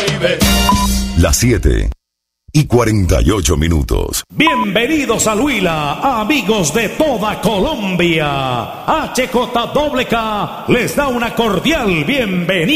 baby. Las 7:48. Bienvenidos a Huila, amigos de toda Colombia. HJWK les da una cordial bienvenida.